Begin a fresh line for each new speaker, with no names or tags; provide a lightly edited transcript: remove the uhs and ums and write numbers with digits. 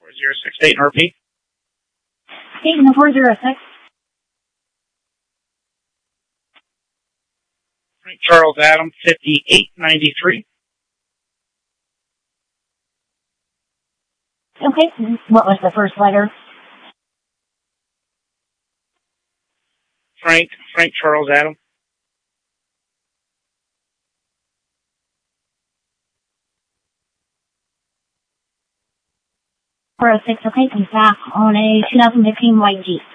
4068 and repeat.
Station 406.
Frank Charles Adam, 5893.
Okay, what was the first letter?
Frank Charles Adam.
406, okay, he's back on a 2015 white Jeep.